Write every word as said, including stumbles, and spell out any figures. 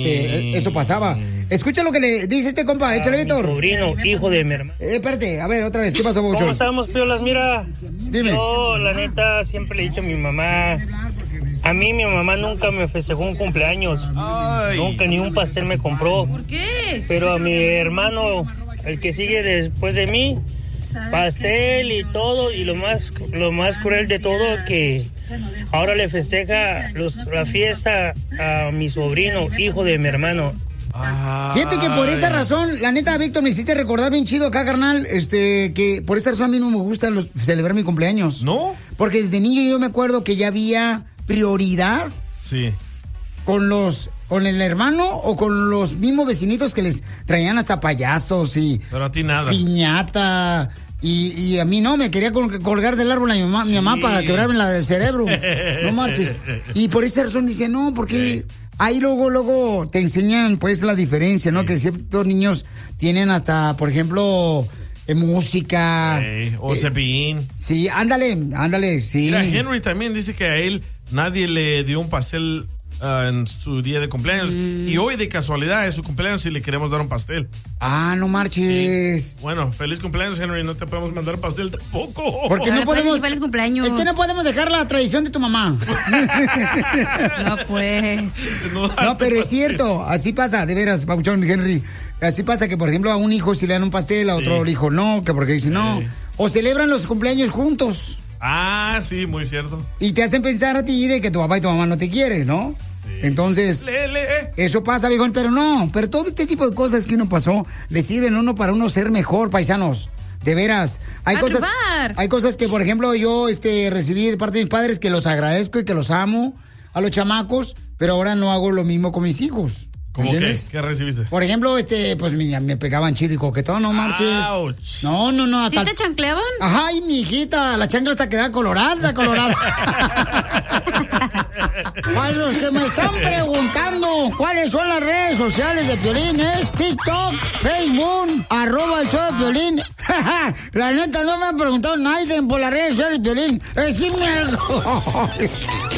este, eso pasaba. Escucha lo que le dice este compa, échale, Víctor. Sobrino, hijo de mi hermano. Eh, espérate, a ver, otra vez, ¿qué pasó, Papuchón? ¿Cómo estamos, piolas? Mira, Dime. yo, la neta, siempre le he dicho a mi mamá, a mí mi mamá nunca me festejó un cumpleaños. Ay. Nunca ni un pastel me compró. ¿Por qué? Pero a mi hermano, el que sigue después de mí, pastel y todo, y lo más lo más cruel de todo, que ahora le festeja los, la fiesta a mi sobrino, hijo de mi hermano. Fíjate que por esa razón, la neta, Víctor, me hiciste recordar bien chido acá, carnal, este, que por esa razón a mí no me gusta los, celebrar mi cumpleaños. ¿No? Porque desde niño yo me acuerdo que ya había prioridad. Sí. Con los, con el hermano o con los mismos vecinitos que les traían hasta payasos y... Pero a ti nada. Piñata. Y, y a mí no, me quería col- colgar del árbol a mi mamá, sí. mi mamá para quebrarme la del cerebro. No marches. Y por esa razón dice, no, porque... Sí. Ahí luego, luego te enseñan, pues, la diferencia, ¿no? Sí. Que ciertos niños tienen hasta, por ejemplo, eh, música. Sí. O eh, cepillín. Sí, ándale, ándale, sí. Mira, Henry también dice que a él nadie le dio un pastel uh, en su día de cumpleaños. Mm. Y hoy, de casualidad, es su cumpleaños y le queremos dar un pastel. Ah, no marches. Sí. Bueno, feliz cumpleaños, Henry. No te podemos mandar pastel tampoco. Porque no podemos... Feliz cumpleaños. Es que no podemos dejar la tradición de tu mamá. No, pues. No, pero es cierto. Así pasa, de veras, Papuchón, Henry. Así pasa que, por ejemplo, a un hijo si le dan un pastel, a otro sí. hijo no, que porque dice no. Sí. O celebran los cumpleaños juntos. Ah, sí, muy cierto. Y te hacen pensar a ti de que tu papá y tu mamá no te quieren, ¿no? Sí. Entonces, le, le, eh. eso pasa, viejón, pero no. Pero todo este tipo de cosas que uno pasó le sirven a uno para uno ser mejor, paisanos. De veras. Hay a cosas tribar. Hay cosas que, por ejemplo, yo este, recibí de parte de mis padres que los agradezco y que los amo a los chamacos, pero ahora no hago lo mismo con mis hijos. ¿Cómo qué? ¿Qué recibiste? Por ejemplo, este, pues me, me pegaban chido y coquetón, no marches. Ouch. No, no, no. Hasta... ¿Sí te chancleaban? Ay, mi hijita, la chancla hasta queda colorada, colorada. Para los que me están preguntando cuáles son las redes sociales de Piolín, es TikTok, Facebook, arroba el show de Piolín. La neta, no me han preguntado nadie por las redes sociales de Piolín. Decime algo.